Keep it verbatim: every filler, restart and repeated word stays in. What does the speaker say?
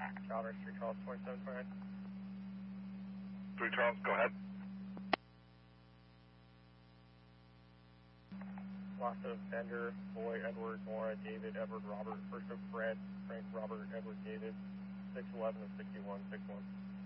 Calvert Street Calls twenty-seven twenty-nine. Three Charles, go ahead. Loss of Bender, Boy, Edward, Mora, David, Edward, Robert, first of Fred, Frank, Robert, Edward, David, six eleven of sixty-one, six one.